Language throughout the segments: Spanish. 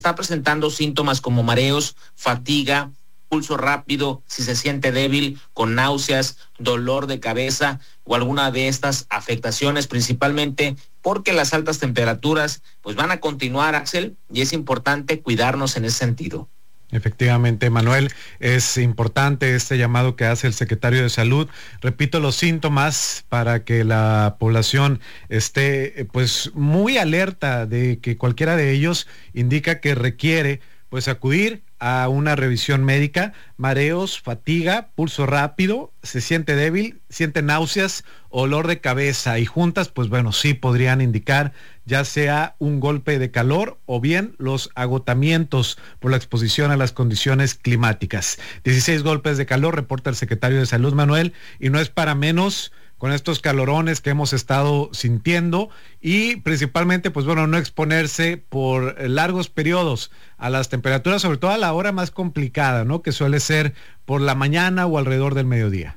está presentando síntomas como mareos, fatiga, pulso rápido, si se siente débil, con náuseas, dolor de cabeza o alguna de estas afectaciones, principalmente porque las altas temperaturas pues van a continuar, Axel, y es importante cuidarnos en ese sentido. Efectivamente, Manuel, es importante este llamado que hace el secretario de Salud. Repito los síntomas para que la población esté pues muy alerta de que cualquiera de ellos indica que requiere pues acudir a una revisión médica: mareos, fatiga, pulso rápido, se siente débil, siente náuseas, olor de cabeza, y juntas pues bueno, sí podrían indicar ya sea un golpe de calor o bien los agotamientos por la exposición a las condiciones climáticas. 16 golpes de calor, reporta el secretario de Salud, Manuel, y no es para menos con estos calorones que hemos estado sintiendo, y principalmente, pues bueno, no exponerse por largos periodos a las temperaturas, sobre todo a la hora más complicada, ¿no? Que suele ser por la mañana o alrededor del mediodía.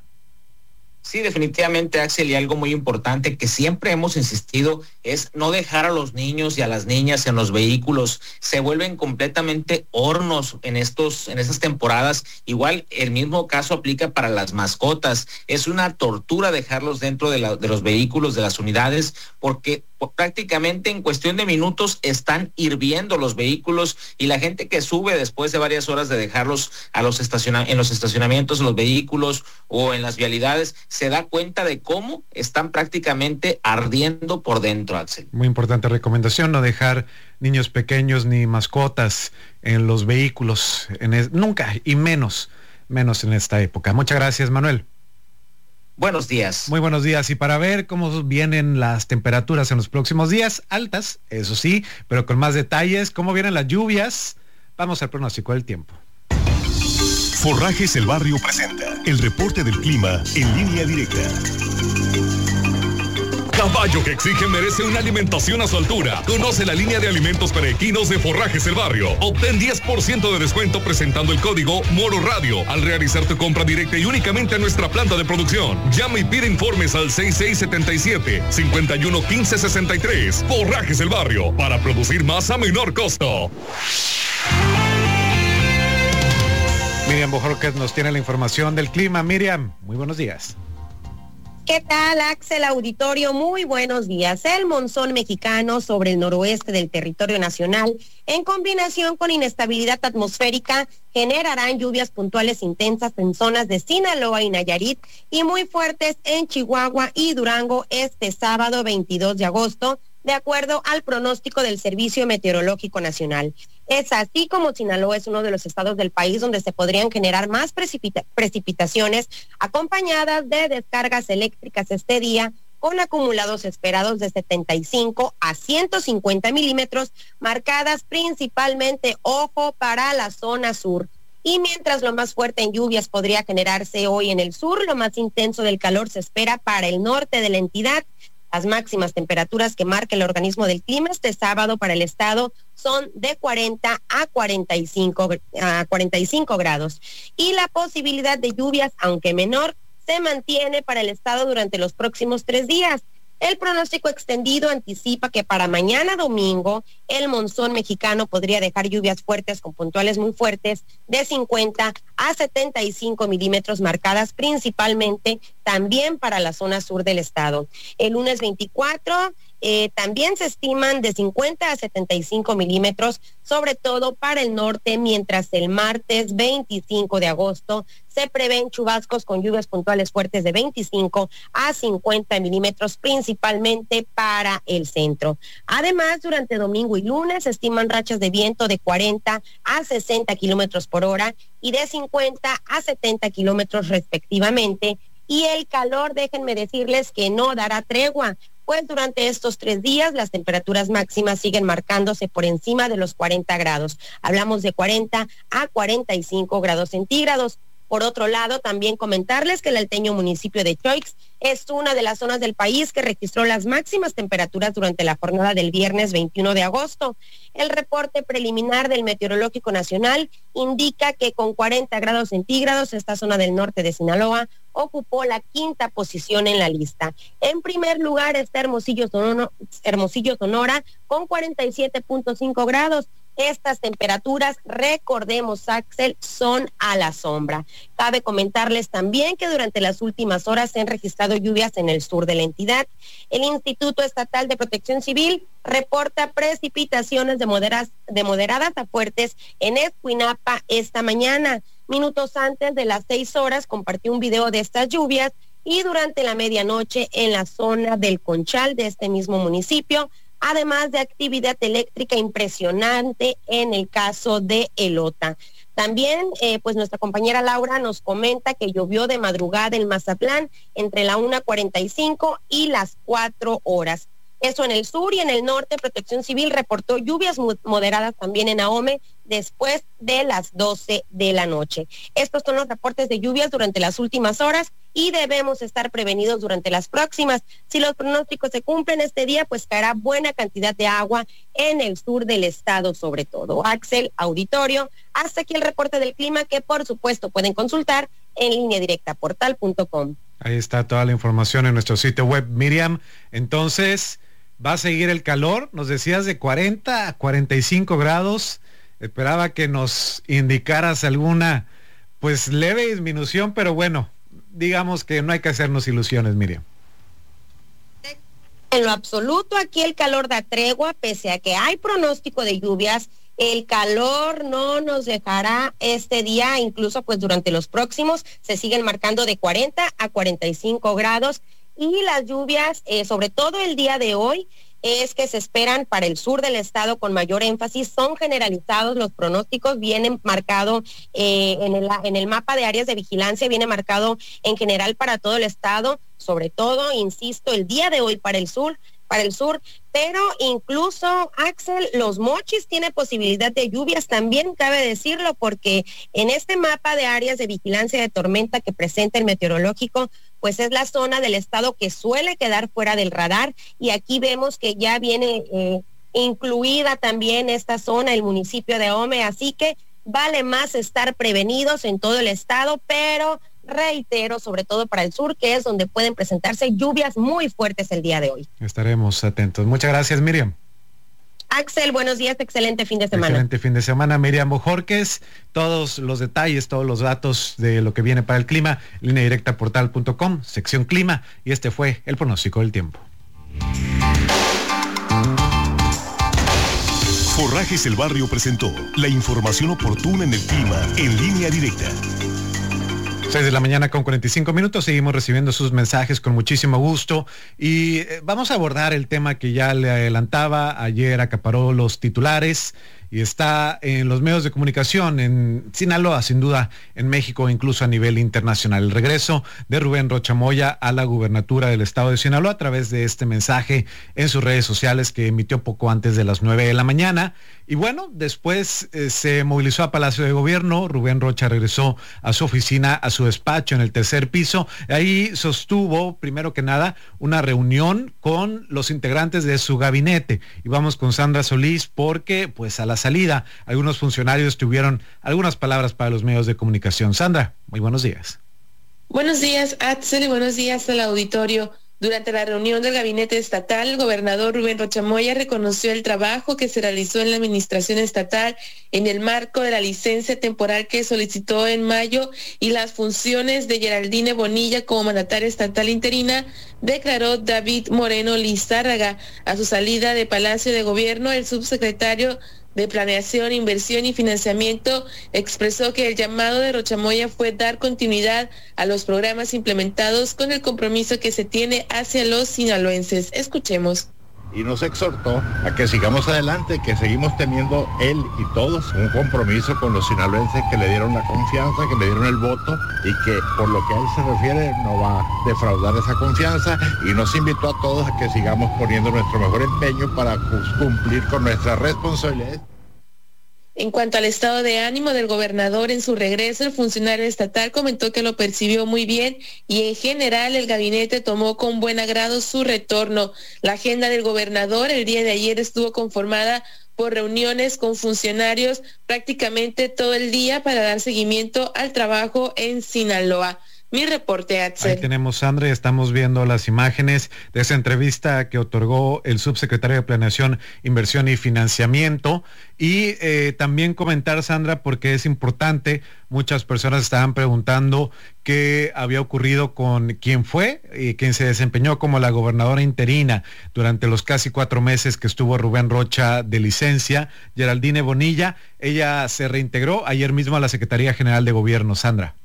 Sí, definitivamente, Axel, y algo muy importante que siempre hemos insistido es no dejar a los niños y a las niñas en los vehículos. Se vuelven completamente hornos en estas temporadas. Igual el mismo caso aplica para las mascotas. Es una tortura dejarlos dentro de los vehículos, de las unidades, porque prácticamente en cuestión de minutos están hirviendo los vehículos, y la gente que sube después de varias horas de dejarlos en los estacionamientos, en los vehículos o en las vialidades, se da cuenta de cómo están prácticamente ardiendo por dentro, Axel. Muy importante recomendación: no dejar niños pequeños ni mascotas en los vehículos, nunca, y menos en esta época. Muchas gracias, Manuel. Buenos días. Muy buenos días. Y para ver cómo vienen las temperaturas en los próximos días, altas, eso sí, pero con más detalles, cómo vienen las lluvias, vamos al pronóstico del tiempo. Forrajes El Barrio presenta el reporte del clima en línea directa. Caballo que exige merece una alimentación a su altura. Conoce la línea de alimentos para equinos de Forrajes El Barrio. Obtén 10% de descuento presentando el código Moro Radio al realizar tu compra directa y únicamente a nuestra planta de producción. Llama y pide informes al 6677-511563. Forrajes El Barrio, para producir más a menor costo. Miriam Bojorquez nos tiene la información del clima. Miriam, muy buenos días. ¿Qué tal, Axel, auditorio? Muy buenos días. El monzón mexicano sobre el noroeste del territorio nacional, en combinación con inestabilidad atmosférica, generarán lluvias puntuales intensas en zonas de Sinaloa y Nayarit y muy fuertes en Chihuahua y Durango este sábado 22 de agosto, de acuerdo al pronóstico del Servicio Meteorológico Nacional. Es así como Sinaloa es uno de los estados del país donde se podrían generar más precipitaciones acompañadas de descargas eléctricas este día, con acumulados esperados de 75 a 150 milímetros, marcadas principalmente, ojo, para la zona sur. Y mientras lo más fuerte en lluvias podría generarse hoy en el sur, lo más intenso del calor se espera para el norte de la entidad. Las máximas temperaturas que marca el organismo del clima este sábado para el estado son de 40 a 45 grados. Y la posibilidad de lluvias, aunque menor, se mantiene para el estado durante los próximos 3 días. El pronóstico extendido anticipa que para mañana domingo el monzón mexicano podría dejar lluvias fuertes con puntuales muy fuertes de 50 a 75 milímetros, marcadas principalmente también para la zona sur del estado. El lunes 24 también se estiman de 50 a 75 milímetros, sobre todo para el norte, mientras el martes 25 de agosto se prevén chubascos con lluvias puntuales fuertes de 25 a 50 milímetros, principalmente para el centro. Además, durante domingo y lunes se estiman rachas de viento de 40 a 60 kilómetros por hora y de 50 a 70 kilómetros respectivamente. Y el calor, déjenme decirles que no dará tregua, pues durante estos 3 días las temperaturas máximas siguen marcándose por encima de los 40 grados. Hablamos de 40 a 45 grados centígrados. Por otro lado, también comentarles que el alteño municipio de Choix es una de las zonas del país que registró las máximas temperaturas durante la jornada del viernes 21 de agosto. El reporte preliminar del Meteorológico Nacional indica que con 40 grados centígrados esta zona del norte de Sinaloa ocupó la 5ª posición en la lista. En primer lugar está Hermosillo, Sonora, con 47.5 grados. Estas temperaturas, recordemos, Axel, son a la sombra. Cabe comentarles también que durante las últimas horas se han registrado lluvias en el sur de la entidad. El Instituto Estatal de Protección Civil reporta precipitaciones de moderadas a fuertes en Escuinapa esta mañana. Minutos antes de las 6 horas compartió un video de estas lluvias y durante la medianoche en la zona del Conchal de este mismo municipio, además de actividad eléctrica impresionante en el caso de Elota. También, pues nuestra compañera Laura nos comenta que llovió de madrugada en Mazatlán entre la 1:45 y las 4 horas. Eso en el sur y en el norte. Protección Civil reportó lluvias moderadas también en Ahome después de las 12 de la noche. Estos son los reportes de lluvias durante las últimas horas y debemos estar prevenidos durante las próximas. Si los pronósticos se cumplen este día, pues caerá buena cantidad de agua en el sur del estado sobre todo. Axel, auditorio, hasta aquí el reporte del clima que por supuesto pueden consultar en lineadirectaportal.com. Ahí está toda la información en nuestro sitio web. Miriam, entonces, ¿va a seguir el calor? Nos decías de 40 a 45 grados. Esperaba que nos indicaras alguna, pues, leve disminución, pero bueno, digamos que no hay que hacernos ilusiones, Miriam. En lo absoluto, aquí el calor da tregua, pese a que hay pronóstico de lluvias. El calor no nos dejará este día, incluso pues durante los próximos se siguen marcando de 40 a 45 grados y las lluvias, sobre todo el día de hoy, es que se esperan para el sur del estado con mayor énfasis. Son generalizados los pronósticos, vienen marcado en el mapa de áreas de vigilancia, viene marcado en general para todo el estado, sobre todo, insisto, el día de hoy para el sur, pero incluso, Axel, Los Mochis tiene posibilidad de lluvias también, cabe decirlo, porque en este mapa de áreas de vigilancia de tormenta que presenta el meteorológico, pues es la zona del estado que suele quedar fuera del radar, y aquí vemos que ya viene incluida también esta zona, el municipio de Ahome, así que vale más estar prevenidos en todo el estado, pero reitero, sobre todo para el sur, que es donde pueden presentarse lluvias muy fuertes el día de hoy. Estaremos atentos. Muchas gracias, Miriam. Axel, buenos días, excelente fin de semana. Excelente fin de semana, Miriam Bojorquez. Todos los detalles, todos los datos de lo que viene para el clima, lineadirectaportal.com, sección clima, y este fue el pronóstico del tiempo. Forrajes El Barrio presentó la información oportuna en el clima en Línea Directa. 6 de la mañana con 45 minutos, seguimos recibiendo sus mensajes con muchísimo gusto y vamos a abordar el tema que ya le adelantaba, ayer acaparó los titulares y está en los medios de comunicación en Sinaloa, sin duda en México, incluso a nivel internacional. El regreso de Rubén Rocha Moya a la gubernatura del estado de Sinaloa a través de este mensaje en sus redes sociales que emitió poco antes de las 9 de la mañana. Y bueno, después se movilizó a Palacio de Gobierno. Rubén Rocha regresó a su oficina, a su despacho en el tercer piso. Ahí sostuvo, primero que nada, una reunión con los integrantes de su gabinete. Y vamos con Sandra Solís porque, pues, a la salida, algunos funcionarios tuvieron algunas palabras para los medios de comunicación. Sandra, muy buenos días. Buenos días, Axel, y buenos días al auditorio. Durante la reunión del gabinete estatal, el gobernador Rubén Rocha Moya reconoció el trabajo que se realizó en la administración estatal en el marco de la licencia temporal que solicitó en mayo y las funciones de Geraldine Bonilla como mandataria estatal interina, declaró David Moreno Lizárraga. A su salida de Palacio de Gobierno, el subsecretario de Planeación, Inversión y Financiamiento expresó que el llamado de Rocha Moya fue dar continuidad a los programas implementados con el compromiso que se tiene hacia los sinaloenses. Escuchemos. Y nos exhortó a que sigamos adelante, que seguimos teniendo él y todos un compromiso con los sinaloenses que le dieron la confianza, que le dieron el voto y que por lo que a él se refiere no va a defraudar esa confianza, y nos invitó a todos a que sigamos poniendo nuestro mejor empeño para cumplir con nuestras responsabilidades. En cuanto al estado de ánimo del gobernador en su regreso, el funcionario estatal comentó que lo percibió muy bien y en general el gabinete tomó con buen agrado su retorno. La agenda del gobernador el día de ayer estuvo conformada por reuniones con funcionarios prácticamente todo el día para dar seguimiento al trabajo en Sinaloa. Mi reporte, Axel. Ahí tenemos, Sandra, y estamos viendo las imágenes de esa entrevista que otorgó el subsecretario de Planeación, Inversión y Financiamiento. Y también comentar, Sandra, porque es importante, muchas personas estaban preguntando qué había ocurrido con quien fue y quien se desempeñó como la gobernadora interina durante los casi 4 meses que estuvo Rubén Rocha de licencia, Geraldine Bonilla. Ella se reintegró ayer mismo a la Secretaría General de Gobierno, Sandra.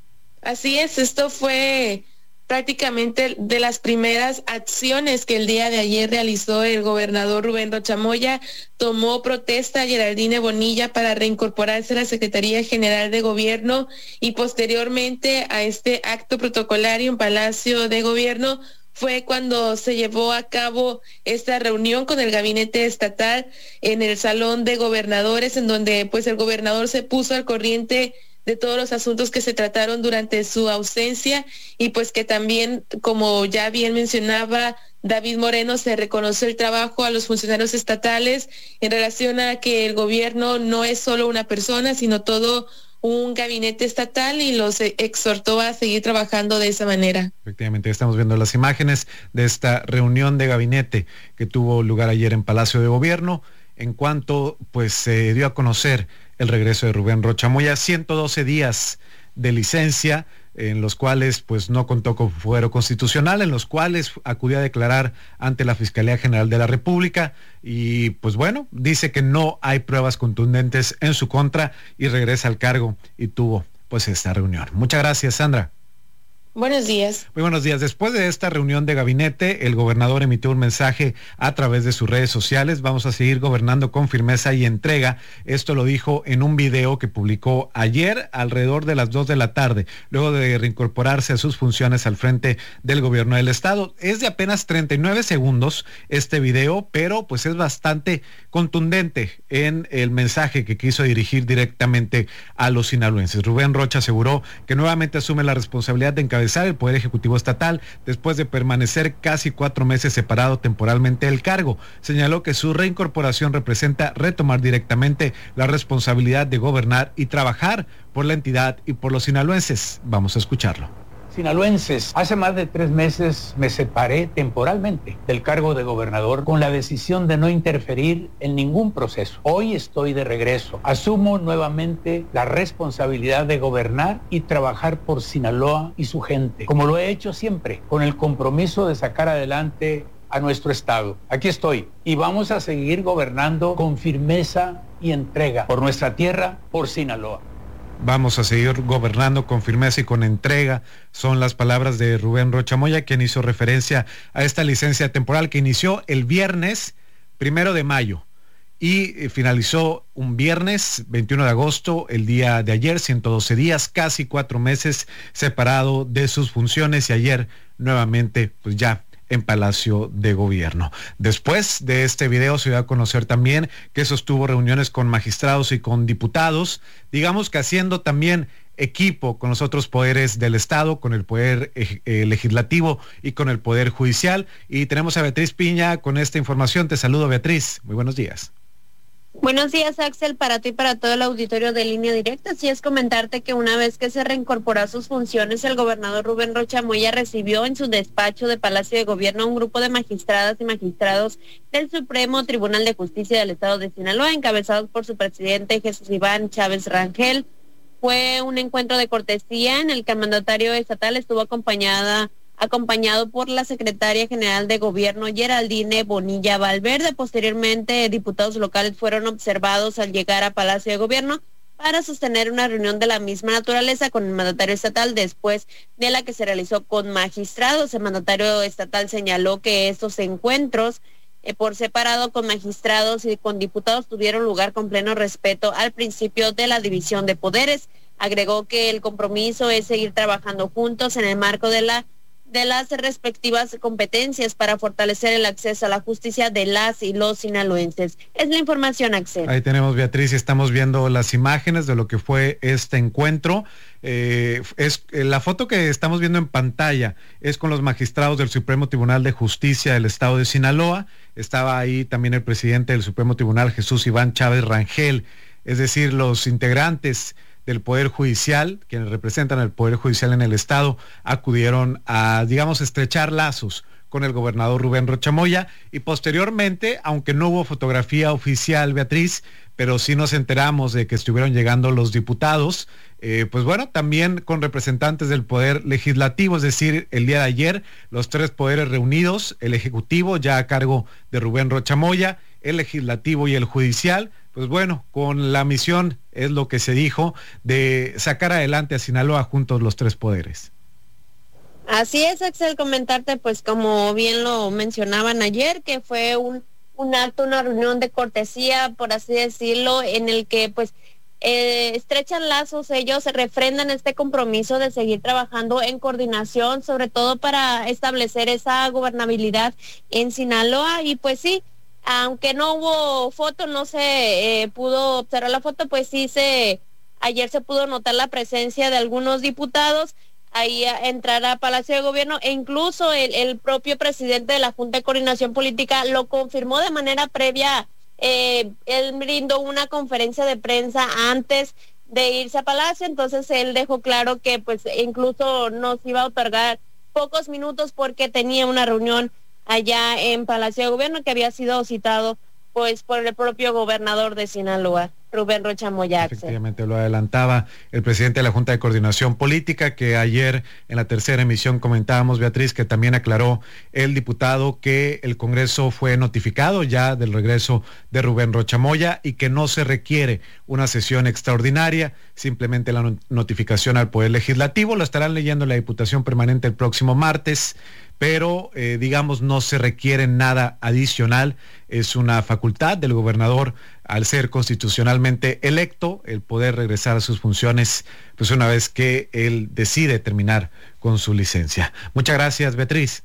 Así es, esto fue prácticamente de las primeras acciones que el día de ayer realizó el gobernador Rubén Rocha Moya. Tomó protesta a Geraldine Bonilla para reincorporarse a la Secretaría General de Gobierno, y posteriormente a este acto protocolario en Palacio de Gobierno fue cuando se llevó a cabo esta reunión con el gabinete estatal en el Salón de Gobernadores, en donde pues el gobernador se puso al corriente de todos los asuntos que se trataron durante su ausencia, y pues que también, como ya bien mencionaba David Moreno, se reconoció el trabajo a los funcionarios estatales en relación a que el gobierno no es solo una persona, sino todo un gabinete estatal, y los exhortó a seguir trabajando de esa manera. Efectivamente, estamos viendo las imágenes de esta reunión de gabinete que tuvo lugar ayer en Palacio de Gobierno, en cuanto pues se dio a conocer el regreso de Rubén Rocha Moya, 112 días de licencia, en los cuales pues no contó con fuero constitucional, en los cuales acudió a declarar ante la Fiscalía General de la República, y pues bueno, dice que no hay pruebas contundentes en su contra y regresa al cargo, y tuvo pues esta reunión. Muchas gracias, Sandra. Buenos días. Muy buenos días. Después de esta reunión de gabinete, el gobernador emitió un mensaje a través de sus redes sociales. Vamos a seguir gobernando con firmeza y entrega. Esto lo dijo en un video que publicó ayer alrededor de las 2 de la tarde, luego de reincorporarse a sus funciones al frente del gobierno del estado. Es de apenas 39 segundos este video, pero pues es bastante contundente en el mensaje que quiso dirigir directamente a los sinaloenses. Rubén Rocha aseguró que nuevamente asume la responsabilidad de encabezar el Poder Ejecutivo Estatal después de permanecer casi 4 meses separado temporalmente del cargo. Señaló que su reincorporación representa retomar directamente la responsabilidad de gobernar y trabajar por la entidad y por los sinaloenses. Vamos a escucharlo. Sinaloenses, hace más de 3 meses me separé temporalmente del cargo de gobernador con la decisión de no interferir en ningún proceso. Hoy estoy de regreso. Asumo nuevamente la responsabilidad de gobernar y trabajar por Sinaloa y su gente, como lo he hecho siempre, con el compromiso de sacar adelante a nuestro estado. Aquí estoy y vamos a seguir gobernando con firmeza y entrega por nuestra tierra, por Sinaloa. Vamos a seguir gobernando con firmeza y con entrega, son las palabras de Rubén Rocha Moya, quien hizo referencia a esta licencia temporal que inició el viernes 1 de mayo y finalizó un viernes 21 de agosto, el día de ayer, 112 días, casi 4 meses separado de sus funciones, y ayer nuevamente pues ya en Palacio de Gobierno. Después de este video se dio a conocer también que sostuvo reuniones con magistrados y con diputados, digamos que haciendo también equipo con los otros poderes del Estado, con el poder legislativo y con el poder judicial. Y tenemos a Beatriz Piña con esta información. Te saludo, Beatriz. Muy buenos días. Buenos días, Axel, para ti y para todo el auditorio de Línea Directa. Así es, comentarte que una vez que se reincorporó a sus funciones, el gobernador Rubén Rocha Moya recibió en su despacho de Palacio de Gobierno a un grupo de magistradas y magistrados del Supremo Tribunal de Justicia del Estado de Sinaloa, encabezados por su presidente Jesús Iván Chávez Rangel. Fue un encuentro de cortesía en el que el mandatario estatal estuvo acompañado por la secretaria general de Gobierno Geraldine Bonilla Valverde. Posteriormente, diputados locales fueron observados al llegar a Palacio de Gobierno para sostener una reunión de la misma naturaleza con el mandatario estatal, después de la que se realizó con magistrados. El mandatario estatal señaló que estos encuentros por separado con magistrados y con diputados tuvieron lugar con pleno respeto al principio de la división de poderes. Agregó que el compromiso es seguir trabajando juntos en el marco de las respectivas competencias para fortalecer el acceso a la justicia de las y los sinaloenses. Es la información, Axel. Ahí tenemos, Beatriz, y estamos viendo las imágenes de lo que fue este encuentro. Es la foto que estamos viendo en pantalla es con los magistrados del Supremo Tribunal de Justicia del Estado de Sinaloa. Estaba ahí también el presidente del Supremo Tribunal, Jesús Iván Chávez Rangel, es decir, los integrantes del Poder Judicial, quienes representan al Poder Judicial en el Estado, acudieron a, digamos, estrechar lazos con el gobernador Rubén Rocha Moya, y posteriormente, aunque no hubo fotografía oficial, Beatriz, pero sí nos enteramos de que estuvieron llegando los diputados, pues bueno, también con representantes del Poder Legislativo, es decir, el día de ayer, los tres poderes reunidos, el Ejecutivo ya a cargo de Rubén Rocha Moya, el Legislativo y el Judicial, pues bueno, con la misión, es lo que se dijo, de sacar adelante a Sinaloa juntos los tres poderes. Así es, Axel, comentarte, pues como bien lo mencionaban ayer, que fue un acto, una reunión de cortesía, por así decirlo, en el que pues estrechan lazos, ellos refrendan este compromiso de seguir trabajando en coordinación, sobre todo para establecer esa gobernabilidad en Sinaloa. Y pues sí, aunque no hubo foto, no se pudo observar la foto, pues sí ayer se pudo notar la presencia de algunos diputados ahí a entrar a Palacio de Gobierno, e incluso el propio presidente de la Junta de Coordinación Política lo confirmó de manera previa. Él brindó una conferencia de prensa antes de irse a Palacio, entonces él dejó claro que pues incluso nos iba a otorgar pocos minutos porque tenía una reunión allá en Palacio de Gobierno que había sido citado pues por el propio gobernador de Sinaloa, Rubén Rocha Moya. Efectivamente, lo adelantaba el presidente de la Junta de Coordinación Política, que ayer en la tercera emisión comentábamos, Beatriz, que también aclaró el diputado que el Congreso fue notificado ya del regreso de Rubén Rocha Moya y que no se requiere una sesión extraordinaria, simplemente la notificación al Poder Legislativo. Lo estarán leyendo la Diputación Permanente el próximo martes, pero digamos no se requiere nada adicional, es una facultad del gobernador al ser constitucionalmente electo el poder regresar a sus funciones pues una vez que él decide terminar con su licencia. Muchas gracias, Beatriz.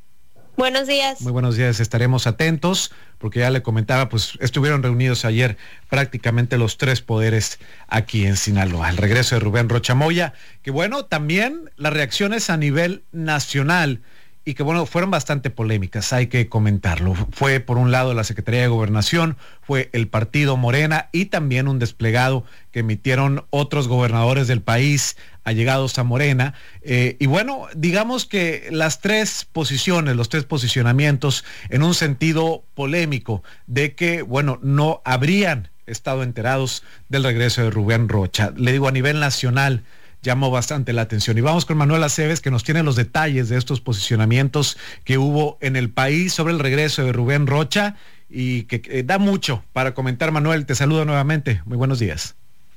Buenos días. Muy buenos días, estaremos atentos porque ya le comentaba, pues estuvieron reunidos ayer prácticamente los tres poderes aquí en Sinaloa. El regreso de Rubén Rocha Moya, que bueno, también las reacciones a nivel nacional y que bueno, fueron bastante polémicas, hay que comentarlo. Fue por un lado la Secretaría de Gobernación, fue el partido Morena y también un desplegado que emitieron otros gobernadores del país allegados a Morena. Y bueno, digamos que las tres posiciones, los tres posicionamientos en un sentido polémico de que, bueno, no habrían estado enterados del regreso de Rubén Rocha. Le digo, a nivel nacional llamó bastante la atención. Y vamos con Manuel Aceves, que nos tiene los detalles de estos posicionamientos que hubo en el país sobre el regreso de Rubén Rocha y que da mucho para comentar. Manuel, te saludo nuevamente. Muy buenos días.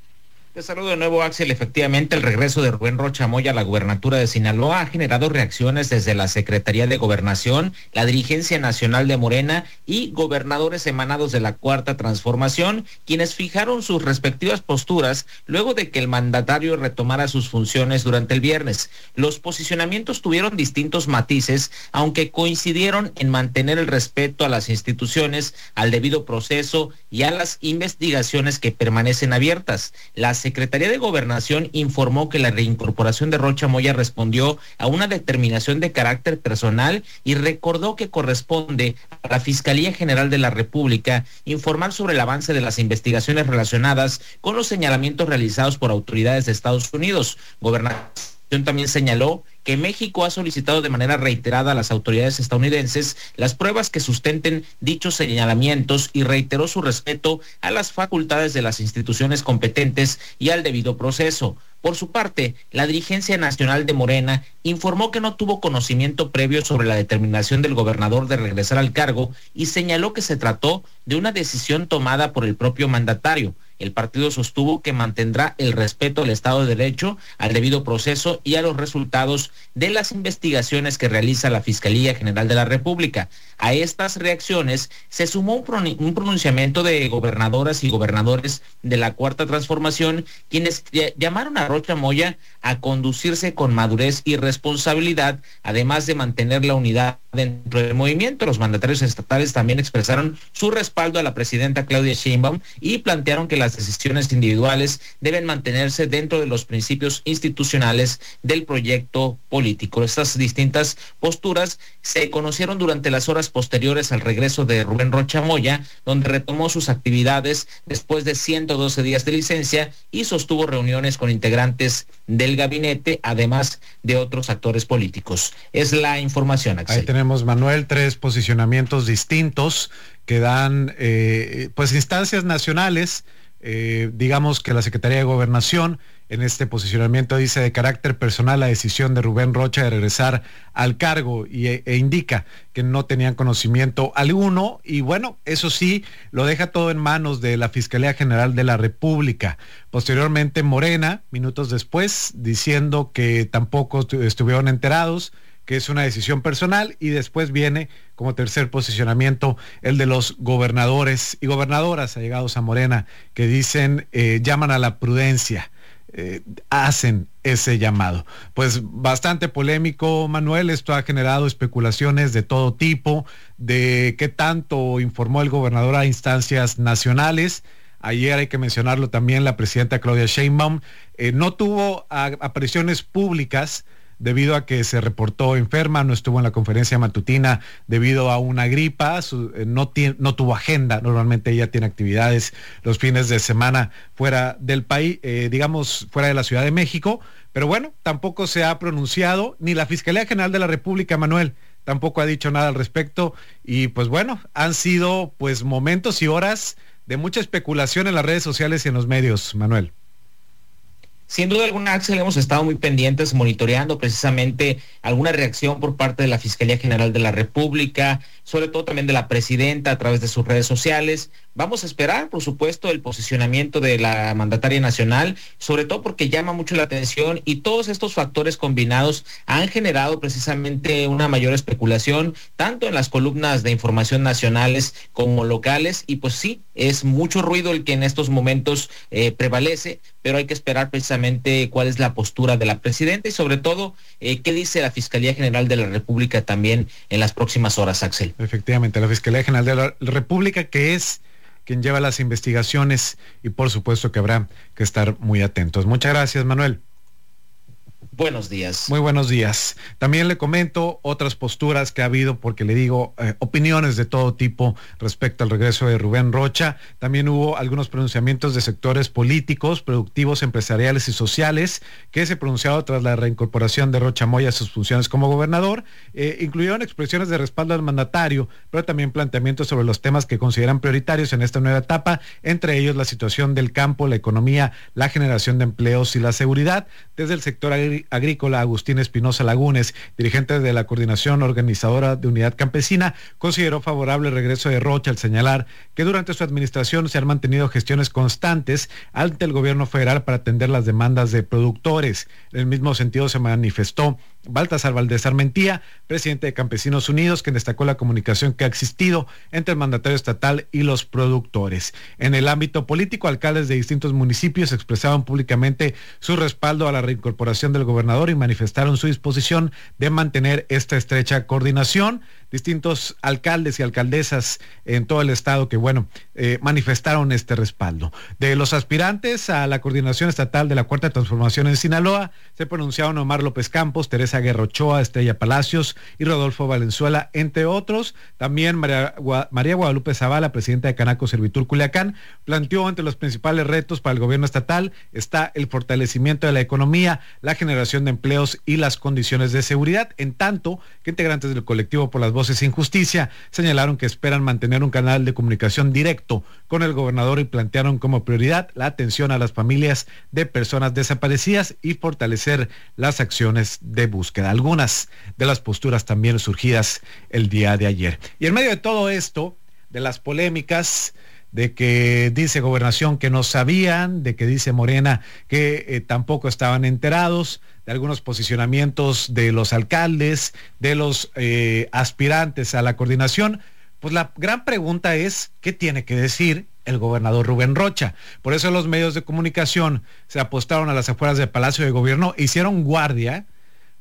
Te saludo de nuevo, Axel. Efectivamente, el regreso de Rubén Rocha Moya a la gubernatura de Sinaloa ha generado reacciones desde la Secretaría de Gobernación, la dirigencia nacional de Morena y gobernadores emanados de la Cuarta Transformación, quienes fijaron sus respectivas posturas luego de que el mandatario retomara sus funciones durante el viernes. Los posicionamientos tuvieron distintos matices, aunque coincidieron en mantener el respeto a las instituciones, al debido proceso y a las investigaciones que permanecen abiertas. La Secretaría de Gobernación informó que la reincorporación de Rocha Moya respondió a una determinación de carácter personal y recordó que corresponde a la Fiscalía General de la República informar sobre el avance de las investigaciones relacionadas con los señalamientos realizados por autoridades de Estados Unidos. Gobernación también señaló que México ha solicitado de manera reiterada a las autoridades estadounidenses las pruebas que sustenten dichos señalamientos y reiteró su respeto a las facultades de las instituciones competentes y al debido proceso. Por su parte, la dirigencia nacional de Morena informó que no tuvo conocimiento previo sobre la determinación del gobernador de regresar al cargo y señaló que se trató de una decisión tomada por el propio mandatario. El partido sostuvo que mantendrá el respeto al Estado de Derecho, al debido proceso y a los resultados de las investigaciones que realiza la Fiscalía General de la República. A estas reacciones se sumó un pronunciamiento de gobernadoras y gobernadores de la Cuarta Transformación, quienes llamaron a Rocha Moya a conducirse con madurez y responsabilidad, además de mantener la unidad dentro del movimiento. Los mandatarios estatales también expresaron su respaldo a la presidenta Claudia Sheinbaum y plantearon que las las decisiones individuales deben mantenerse dentro de los principios institucionales del proyecto político. Estas distintas posturas se conocieron durante las horas posteriores al regreso de Rubén Rocha Moya, donde retomó sus actividades después de 112 días de licencia y sostuvo reuniones con integrantes del gabinete, además de otros actores políticos. Es la información, Axel. Ahí tenemos, Manuel, 3 posicionamientos distintos que dan pues instancias nacionales. Digamos que la Secretaría de Gobernación en este posicionamiento dice: de carácter personal la decisión de Rubén Rocha de regresar al cargo, e indica que no tenían conocimiento alguno, y bueno, eso sí, lo deja todo en manos de la Fiscalía General de la República. Posteriormente Morena, minutos después, diciendo que tampoco estuvieron enterados, que es una decisión personal, y después viene como tercer posicionamiento el de los gobernadores y gobernadoras allegados a Morena, que dicen, llaman a la prudencia, hacen ese llamado. Pues bastante polémico, Manuel. Esto ha generado especulaciones de todo tipo, de qué tanto informó el gobernador a instancias nacionales. Ayer, hay que mencionarlo también, la presidenta Claudia Sheinbaum no tuvo apariciones públicas debido a que se reportó enferma, no estuvo en la conferencia matutina debido a una gripa, no tuvo agenda. Normalmente ella tiene actividades los fines de semana fuera del país, digamos fuera de la Ciudad de México, pero bueno, tampoco se ha pronunciado, ni la Fiscalía General de la República, Manuel, tampoco ha dicho nada al respecto, y pues bueno, han sido pues momentos y horas de mucha especulación en las redes sociales y en los medios, Manuel. Sin duda alguna, Axel, hemos estado muy pendientes, monitoreando precisamente alguna reacción por parte de la Fiscalía General de la República, sobre todo también de la presidenta a través de sus redes sociales. Vamos a esperar, por supuesto, el posicionamiento de la mandataria nacional, sobre todo porque llama mucho la atención, y todos estos factores combinados han generado precisamente una mayor especulación, tanto en las columnas de información nacionales como locales, y pues sí, es mucho ruido el que en estos momentos prevalece, pero hay que esperar precisamente cuál es la postura de la presidenta y sobre todo qué dice la Fiscalía General de la República también en las próximas horas, Axel. Efectivamente, la Fiscalía General de la República, que es quien lleva las investigaciones, y por supuesto que habrá que estar muy atentos. Muchas gracias, Manuel. Buenos días. Muy buenos días. También le comento otras posturas que ha habido, porque le digo, opiniones de todo tipo respecto al regreso de Rubén Rocha. También hubo algunos pronunciamientos de sectores políticos, productivos, empresariales y sociales que se pronunciaron tras la reincorporación de Rocha Moya a sus funciones como gobernador. Incluyeron expresiones de respaldo al mandatario, pero también planteamientos sobre los temas que consideran prioritarios en esta nueva etapa, entre ellos la situación del campo, la economía, la generación de empleos y la seguridad. Desde el sector agrícola, Agustín Espinosa Lagunes, dirigente de la coordinación organizadora de Unidad Campesina, consideró favorable el regreso de Rocha, al señalar que durante su administración se han mantenido gestiones constantes ante el gobierno federal para atender las demandas de productores. En el mismo sentido se manifestó Baltasar Valdés Armentía, presidente de Campesinos Unidos, quien destacó la comunicación que ha existido entre el mandatario estatal y los productores. En el ámbito político, alcaldes de distintos municipios expresaron públicamente su respaldo a la reincorporación del gobernador y manifestaron su disposición de mantener esta estrecha coordinación. Distintos alcaldes y alcaldesas en todo el estado que, manifestaron este respaldo. De los aspirantes a la coordinación estatal de la Cuarta Transformación en Sinaloa, se pronunciaron Omar López Campos, Teresa Guerra Ochoa, Estrella Palacios y Rodolfo Valenzuela, entre otros. También María Guadalupe Zavala, presidenta de Canaco Servitur Culiacán, planteó entre los principales retos para el gobierno estatal está el fortalecimiento de la economía, la generación de empleos y las condiciones de seguridad, en tanto que integrantes del colectivo por las Voces sin Justicia señalaron que esperan mantener un canal de comunicación directo con el gobernador y plantearon como prioridad la atención a las familias de personas desaparecidas y fortalecer las acciones de búsqueda. Algunas de las posturas también surgidas el día de ayer. Y en medio de todo esto, de las polémicas, de que dice Gobernación que no sabían, de que dice Morena que tampoco estaban enterados, de algunos posicionamientos de los alcaldes, de los aspirantes a la coordinación, pues la gran pregunta es, ¿qué tiene que decir el gobernador Rubén Rocha? Por eso los medios de comunicación se apostaron a las afueras del Palacio de Gobierno, hicieron guardia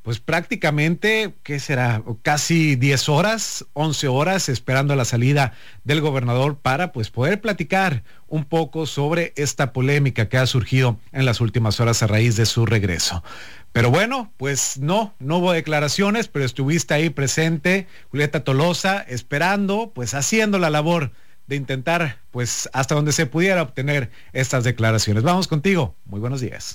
pues prácticamente, ¿qué será? Casi 10 horas, 11 horas esperando la salida del gobernador para pues poder platicar un poco sobre esta polémica que ha surgido en las últimas horas a raíz de su regreso. Pero bueno, pues no hubo declaraciones, pero estuviste ahí presente, Julieta Tolosa, esperando, pues haciendo la labor de intentar, pues hasta donde se pudiera obtener estas declaraciones. Vamos contigo, muy buenos días.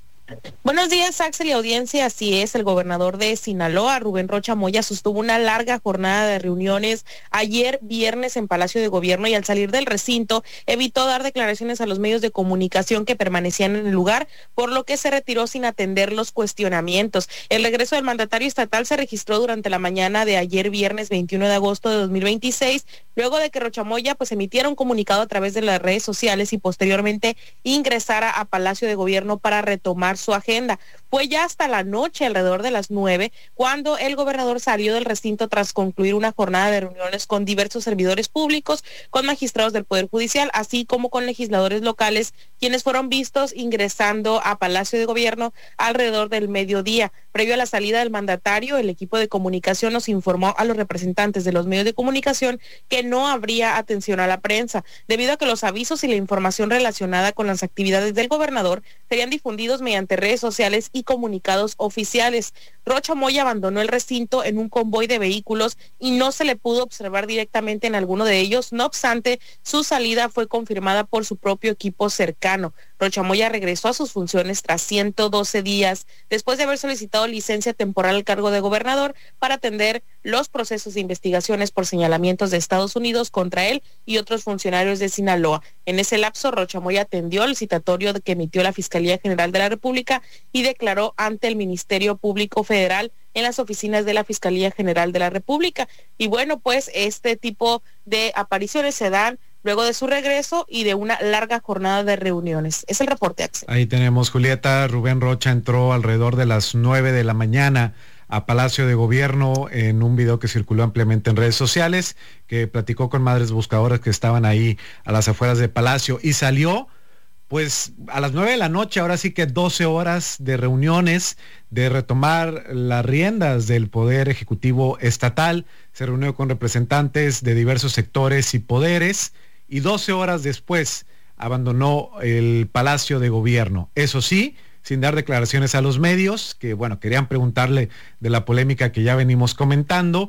Buenos días, Axel y audiencia. Así es, el gobernador de Sinaloa, Rubén Rocha Moya, sostuvo una larga jornada de reuniones ayer viernes en Palacio de Gobierno y al salir del recinto evitó dar declaraciones a los medios de comunicación que permanecían en el lugar, por lo que se retiró sin atender los cuestionamientos. El regreso del mandatario estatal se registró durante la mañana de ayer viernes 21 de agosto de 2026, luego de que Rocha Moya pues emitiera un comunicado a través de las redes sociales y posteriormente ingresara a Palacio de Gobierno para retomar su agenda. Fue ya hasta la noche, alrededor de las 9, cuando el gobernador salió del recinto tras concluir una jornada de reuniones con diversos servidores públicos, con magistrados del Poder Judicial, así como con legisladores locales, quienes fueron vistos ingresando a Palacio de Gobierno alrededor del mediodía. Previo a la salida del mandatario, el equipo de comunicación nos informó a los representantes de los medios de comunicación que no habría atención a la prensa, debido a que los avisos y la información relacionada con las actividades del gobernador serían difundidos mediante redes sociales y comunicados oficiales. Rocha Moya abandonó el recinto en un convoy de vehículos y no se le pudo observar directamente en alguno de ellos. No obstante, su salida fue confirmada por su propio equipo cercano. Rocha Moya regresó a sus funciones tras 112 días, después de haber solicitado licencia temporal al cargo de gobernador para atender los procesos de investigaciones por señalamientos de Estados Unidos contra él y otros funcionarios de Sinaloa. En ese lapso, Rocha Moya atendió el citatorio que emitió la Fiscalía General de la República y declaró ante el Ministerio Público Federal en las oficinas de la Fiscalía General de la República. Y bueno, pues este tipo de apariciones se dan luego de su regreso y de una larga jornada de reuniones. Es el reporte, Axel. Ahí tenemos, Julieta. Rubén Rocha entró alrededor de las 9 de la mañana a Palacio de Gobierno en un video que circuló ampliamente en redes sociales, que platicó con madres buscadoras que estaban ahí a las afueras de Palacio y salió pues a las 9 de la noche, ahora sí que 12 horas de reuniones, de retomar las riendas del Poder Ejecutivo Estatal. Se reunió con representantes de diversos sectores y poderes y 12 horas después abandonó el Palacio de Gobierno. Eso sí, sin dar declaraciones a los medios, que bueno, querían preguntarle de la polémica que ya venimos comentando.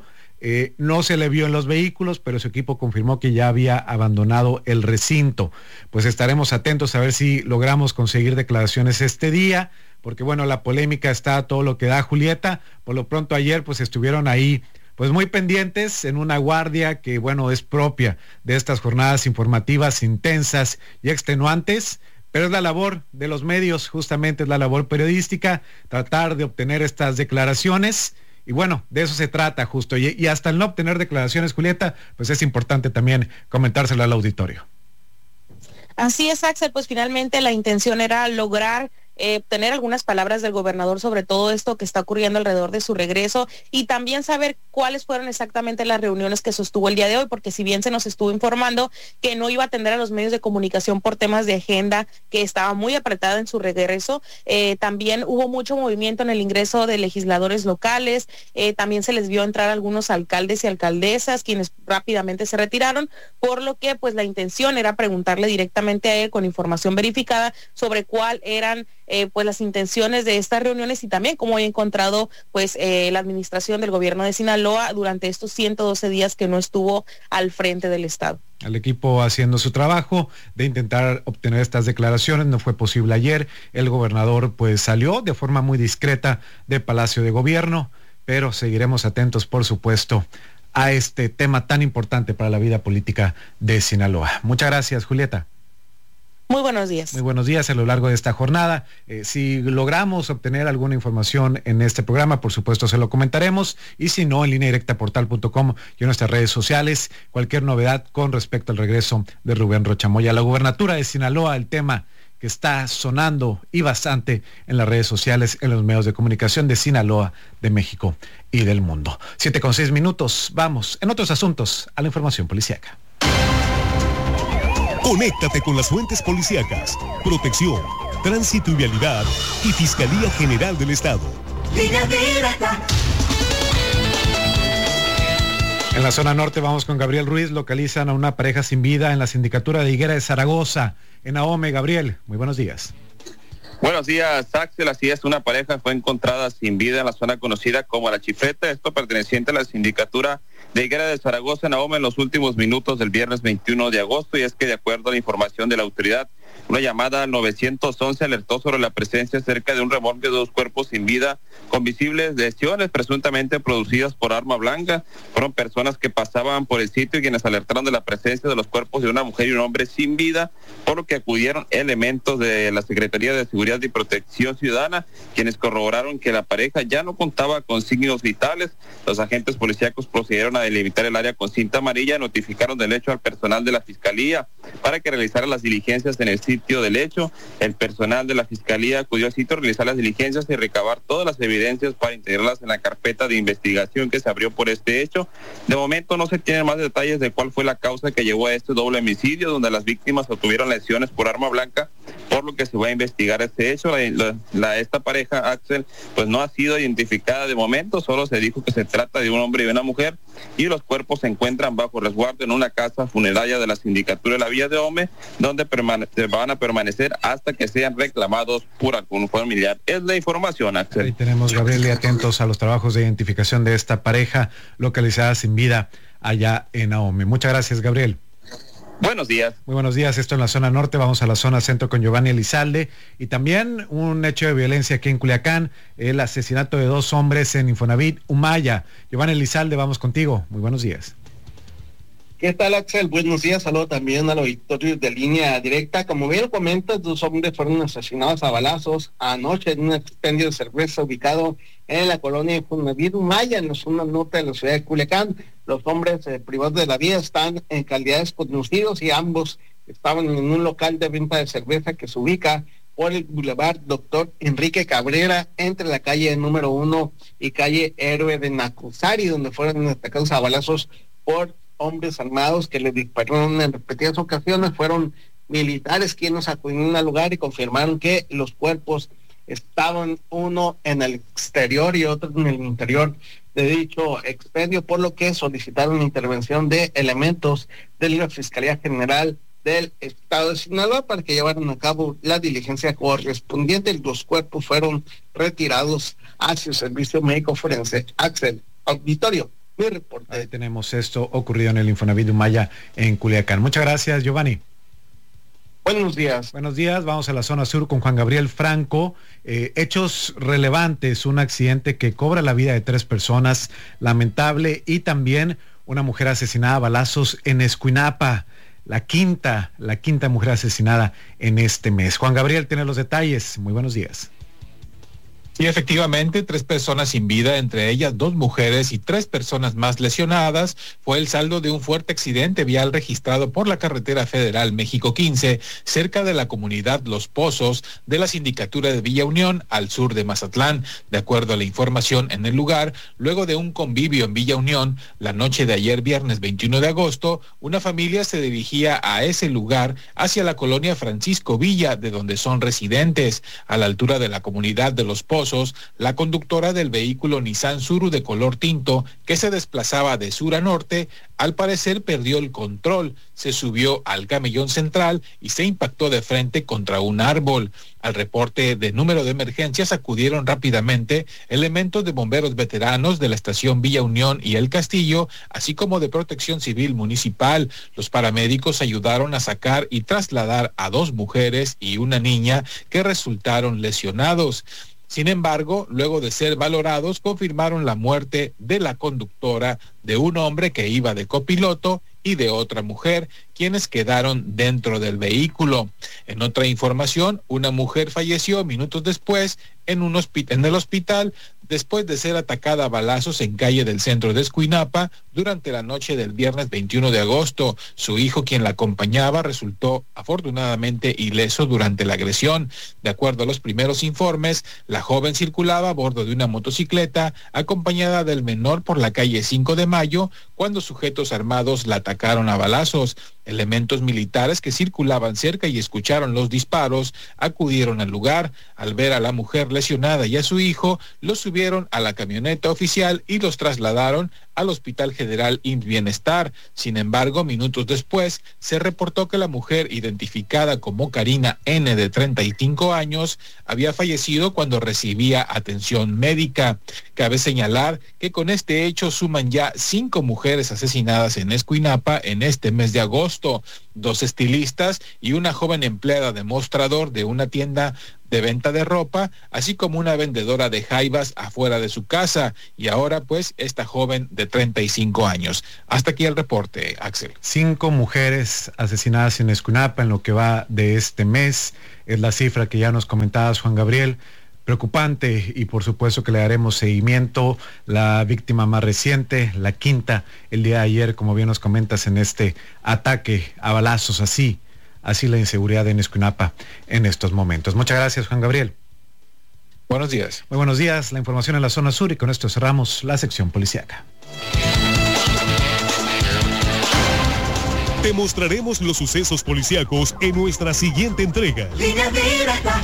No se le vio en los vehículos, pero su equipo confirmó que ya había abandonado el recinto. Pues estaremos atentos a ver si logramos conseguir declaraciones este día, porque bueno, la polémica está a todo lo que da, Julieta. Por lo pronto ayer pues estuvieron ahí pues muy pendientes en una guardia que bueno, es propia de estas jornadas informativas intensas y extenuantes, pero es la labor de los medios, justamente es la labor periodística, tratar de obtener estas declaraciones. Y bueno, de eso se trata justo. Y hasta el no obtener declaraciones, Julieta, pues es importante también comentárselo al auditorio. Así es, Axel, pues finalmente la intención era lograr tener algunas palabras del gobernador sobre todo esto que está ocurriendo alrededor de su regreso y también saber cuáles fueron exactamente las reuniones que sostuvo el día de hoy, porque si bien se nos estuvo informando que no iba a atender a los medios de comunicación por temas de agenda, que estaba muy apretada en su regreso, también hubo mucho movimiento en el ingreso de legisladores locales, también se les vio entrar algunos alcaldes y alcaldesas, quienes rápidamente se retiraron, por lo que pues la intención era preguntarle directamente a él con información verificada sobre cuál eran pues las intenciones de estas reuniones y también cómo he encontrado pues la administración del gobierno de Sinaloa durante estos 112 días que no estuvo al frente del estado. Al equipo haciendo su trabajo de intentar obtener estas declaraciones, no fue posible ayer. El gobernador pues salió de forma muy discreta de Palacio de Gobierno, pero seguiremos atentos, por supuesto, a este tema tan importante para la vida política de Sinaloa. Muchas gracias, Julieta. Muy buenos días. Muy buenos días a lo largo de esta jornada. Si logramos obtener alguna información en este programa, por supuesto se lo comentaremos, y si no, en lineadirectaportal.com y en nuestras redes sociales, cualquier novedad con respecto al regreso de Rubén Rocha Moya a la gubernatura de Sinaloa, el tema que está sonando y bastante en las redes sociales, en los medios de comunicación de Sinaloa, de México y del mundo. 7:06. Vamos, en otros asuntos, a la información policíaca. Conéctate con las fuentes policíacas, protección, tránsito y vialidad y Fiscalía General del Estado. Línea Directa. En la zona norte vamos con Gabriel Ruiz. Localizan a una pareja sin vida en la sindicatura de Higuera de Zaragoza, en Ahome. Gabriel, muy buenos días. Buenos días, Axel. Así es, una pareja fue encontrada sin vida en la zona conocida como La Chifleta, esto perteneciente a la sindicatura de Higuera de Zaragoza, en Ahome, en los últimos minutos del viernes 21 de agosto, y es que de acuerdo a la información de la autoridad, una llamada al 911 alertó sobre la presencia cerca de un remolque de 2 cuerpos sin vida con visibles lesiones presuntamente producidas por arma blanca. Fueron personas que pasaban por el sitio y quienes alertaron de la presencia de los cuerpos de una mujer y un hombre sin vida, por lo que acudieron elementos de la Secretaría de Seguridad y Protección Ciudadana, quienes corroboraron que la pareja ya no contaba con signos vitales. Los agentes policíacos procedieron a delimitar el área con cinta amarilla y notificaron del hecho al personal de la Fiscalía para que realizara las diligencias en el sitio del hecho. El personal de la Fiscalía acudió al sitio a realizar las diligencias y recabar todas las evidencias para integrarlas en la carpeta de investigación que se abrió por este hecho. De momento no se tienen más detalles de cuál fue la causa que llevó a este doble homicidio, donde las víctimas obtuvieron lesiones por arma blanca, por lo que se va a investigar este hecho. Esta pareja, Axel, pues no ha sido identificada de momento, solo se dijo que se trata de un hombre y una mujer, y los cuerpos se encuentran bajo resguardo en una casa funeraria de la sindicatura de la Villa de Ahome, donde van a permanecer hasta que sean reclamados por algún familiar. Es la información, Axel. Ahí tenemos, Gabriel, y atentos a los trabajos de identificación de esta pareja localizada sin vida allá en Ahome. Muchas gracias, Gabriel. Buenos días. Muy buenos días, esto en la zona norte, vamos a la zona centro con Giovanni Elizalde, y también un hecho de violencia aquí en Culiacán, el asesinato de 2 hombres en Infonavit Humaya. Giovanni Elizalde, vamos contigo, muy buenos días. ¿Qué tal, Axel? Buenos días, saludo también al auditorio de Línea Directa. Como bien comentas, 2 hombres fueron asesinados a balazos anoche en un expendio de cerveza ubicado en la colonia Infonavit Humaya, en la zona norte de la ciudad de Culiacán. Los hombres privados de la vida están en calidad desconocidos y ambos estaban en un local de venta de cerveza que se ubica por el Boulevard Doctor Enrique Cabrera, entre la calle número 1 y calle Héroe de Nacuzari, donde fueron atacados a balazos por hombres armados que les dispararon en repetidas ocasiones. Fueron militares quienes acudieron al lugar y confirmaron que los cuerpos estaban uno en el exterior y otro en el interior de dicho expendio, por lo que solicitaron la intervención de elementos de la Fiscalía General del Estado de Sinaloa para que llevaran a cabo la diligencia correspondiente. Los cuerpos fueron retirados hacia el servicio médico forense. Axel, auditorio, mi reporte. Ahí tenemos esto ocurrido en el Infonavit Humaya en Culiacán. Muchas gracias, Giovanni. Buenos días. Buenos días, vamos a la zona sur con Juan Gabriel Franco. Hechos relevantes, un accidente que cobra la vida de 3 personas, lamentable, y también una mujer asesinada a balazos en Escuinapa, la quinta mujer asesinada en este mes. Juan Gabriel tiene los detalles, muy buenos días. Sí, efectivamente, 3 personas sin vida, entre ellas 2 mujeres y 3 personas más lesionadas, fue el saldo de un fuerte accidente vial registrado por la carretera federal México 15, cerca de la comunidad Los Pozos de la sindicatura de Villa Unión, al sur de Mazatlán. De acuerdo a la información en el lugar, luego de un convivio en Villa Unión, la noche de ayer viernes 21 de agosto, una familia se dirigía a ese lugar hacia la colonia Francisco Villa, de donde son residentes. A la altura de la comunidad de Los Pozos, la conductora del vehículo Nissan Suru de color tinto que se desplazaba de sur a norte, al parecer perdió el control, se subió al camellón central y se impactó de frente contra un árbol. Al reporte de número de emergencias acudieron rápidamente elementos de bomberos veteranos de la estación Villa Unión y El Castillo, así como de Protección Civil Municipal. Los paramédicos ayudaron a sacar y trasladar a 2 mujeres y una niña que resultaron lesionados. Sin embargo, luego de ser valorados, confirmaron la muerte de la conductora, de un hombre que iba de copiloto y de otra mujer, quienes quedaron dentro del vehículo. En otra información, una mujer falleció minutos después en el hospital después de ser atacada a balazos en calle del centro de Escuinapa durante la noche del viernes 21 de agosto. Su hijo, quien la acompañaba, resultó afortunadamente ileso durante la agresión. De acuerdo a los primeros informes, la joven circulaba a bordo de una motocicleta acompañada del menor por la calle 5 de Mayo cuando sujetos armados la atacaron a balazos. Elementos militares que circulaban cerca y escucharon los disparos acudieron al lugar. Al ver a la mujer lesionada y a su hijo, los subieron a la camioneta oficial y los trasladaron al Hospital General IMSS Bienestar. Sin embargo, minutos después, se reportó que la mujer, identificada como Karina N., de 35 años, había fallecido cuando recibía atención médica. Cabe señalar que con este hecho suman ya 5 mujeres asesinadas en Escuinapa en este mes de agosto, 2 estilistas y una joven empleada de mostrador de una tienda de venta de ropa, así como una vendedora de jaivas afuera de su casa, y ahora pues esta joven de 35 años. Hasta aquí el reporte, Axel. 5 mujeres asesinadas en Escuinapa en lo que va de este mes, es la cifra que ya nos comentabas, Juan Gabriel. Preocupante, y por supuesto que le daremos seguimiento. La víctima más reciente, la quinta, el día de ayer, como bien nos comentas, en este ataque a balazos, así la inseguridad en Escuinapa en estos momentos. Muchas gracias, Juan Gabriel. Buenos días. Muy buenos días. La información en la zona sur, y con esto cerramos la sección policíaca. Te mostraremos los sucesos policíacos en nuestra siguiente entrega. Línea Directa.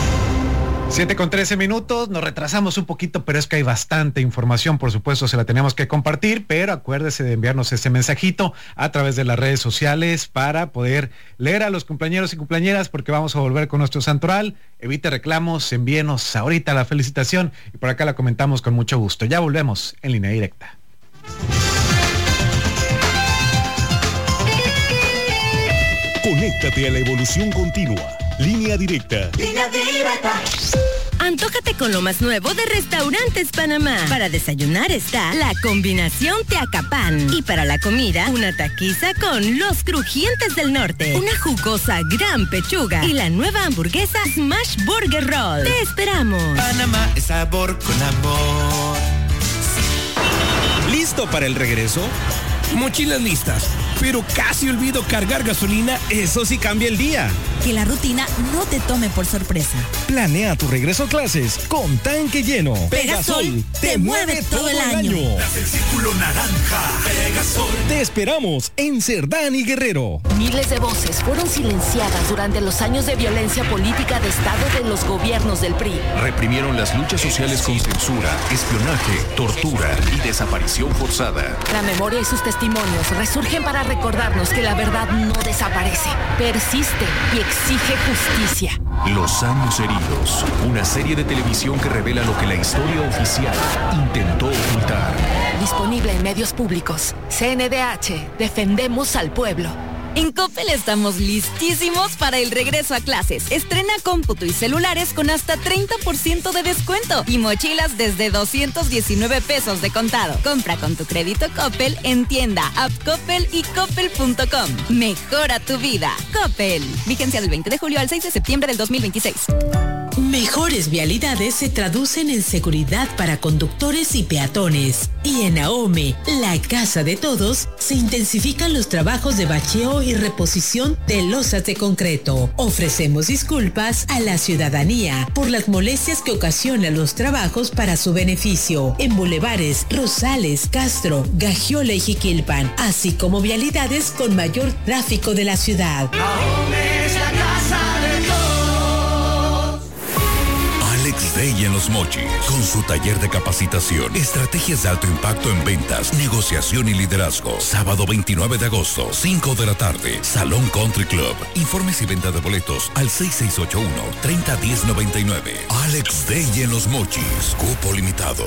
7:13, nos retrasamos un poquito, pero es que hay bastante información, por supuesto se la tenemos que compartir, pero acuérdese de enviarnos ese mensajito a través de las redes sociales para poder leer a los cumpleañeros y cumpleañeras, porque vamos a volver con nuestro santoral. Evite reclamos, envíenos ahorita la felicitación y por acá la comentamos con mucho gusto. Ya volvemos en Línea Directa. Conéctate a la evolución continua. Línea Directa. Línea Directa. Antójate con lo más nuevo de Restaurantes Panamá. Para desayunar está la combinación Teacapán. Y para la comida, una taquiza con los crujientes del norte, una jugosa gran pechuga y la nueva hamburguesa Smash Burger Roll. ¡Te esperamos! Panamá es sabor con amor. ¿Listo para el regreso? Mochilas listas, pero casi olvido cargar gasolina. Eso sí cambia el día. Que la rutina no te tome por sorpresa. Planea tu regreso a clases con tanque lleno. Pegasol te mueve todo el año. Haz el círculo naranja. Pegasol. Te esperamos en Cerdán y Guerrero. Miles de voces fueron silenciadas durante los años de violencia política de Estado de los gobiernos del PRI. Reprimieron las luchas sociales con censura, espionaje, tortura y desaparición forzada. La memoria y sus testimonios resurgen para recordarnos que la verdad no desaparece, persiste y exige justicia. Los años heridos, una serie de televisión que revela lo que la historia oficial intentó ocultar. Disponible en medios públicos. CNDH, defendemos al pueblo. En Coppel estamos listísimos para el regreso a clases. Estrena cómputo y celulares con hasta 30% de descuento y mochilas desde 219 pesos de contado. Compra con tu crédito Coppel en tienda, app Coppel y coppel.com. Mejora tu vida. Coppel. Vigencia del 20 de julio al 6 de septiembre del 2026. Mejores vialidades se traducen en seguridad para conductores y peatones. Y en AOME, la casa de todos, se intensifican los trabajos de bacheo y reposición de losas de concreto. Ofrecemos disculpas a la ciudadanía por las molestias que ocasionan los trabajos para su beneficio en bulevares Rosales, Castro, Gagiola y Jiquilpan, así como vialidades con mayor tráfico de la ciudad. AOME es la casa de todos. Alex Day en Los Mochis, con su taller de capacitación, estrategias de alto impacto en ventas, negociación y liderazgo. Sábado 29 de agosto, 5 de la tarde, Salón Country Club. Informes y venta de boletos al 6681-301099. Alex Day en Los Mochis, cupo limitado.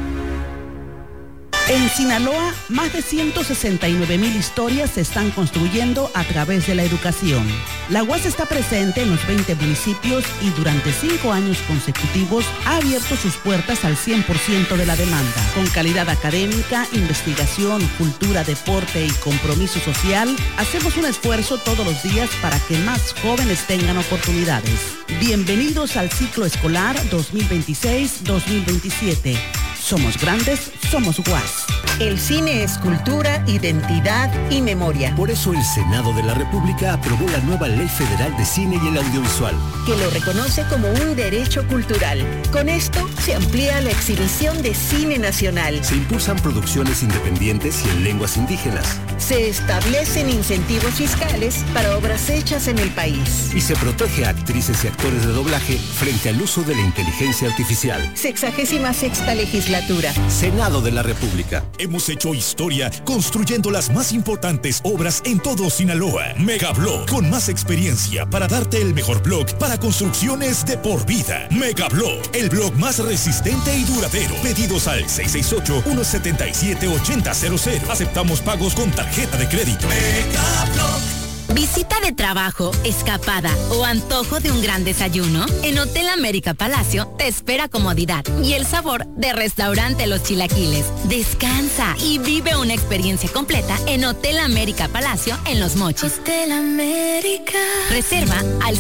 En Sinaloa, más de 169,000 historias se están construyendo a través de la educación. La UAS está presente en los 20 municipios y durante 5 años consecutivos ha abierto sus puertas al 100% de la demanda. Con calidad académica, investigación, cultura, deporte y compromiso social, hacemos un esfuerzo todos los días para que más jóvenes tengan oportunidades. Bienvenidos al ciclo escolar 2026-2027. Somos grandes, somos UAS. El cine es cultura, identidad y memoria. Por eso el Senado de la República aprobó la nueva Ley Federal de Cine y el Audiovisual, que lo reconoce como un derecho cultural. Con esto se amplía la exhibición de cine nacional. Se impulsan producciones independientes y en lenguas indígenas. Se establecen incentivos fiscales para obras hechas en el país. Y se protege a actrices y actores de doblaje frente al uso de la inteligencia artificial. 66ª legislatura. Senado de la República. Hemos hecho historia construyendo las más importantes obras en todo Sinaloa. Megablog, con más experiencia para darte el mejor blog para construcciones de por vida. Megablog, el blog más resistente y duradero. Pedidos al 668-177-8000. Aceptamos pagos con tarjeta de crédito. Megablog. Visita de trabajo, escapada o antojo de un gran desayuno. En Hotel América Palacio te espera comodidad y el sabor de Restaurante Los Chilaquiles. Descansa y vive una experiencia completa en Hotel América Palacio en Los Mochis. Hotel América. Reserva al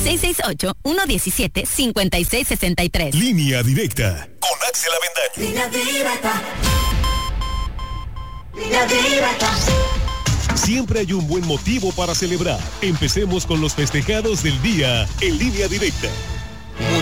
668-117-5663. Línea directa con Axel Avendaño. Línea directa. Línea directa. Siempre hay un buen motivo para celebrar. Empecemos con los festejados del día en Línea Directa.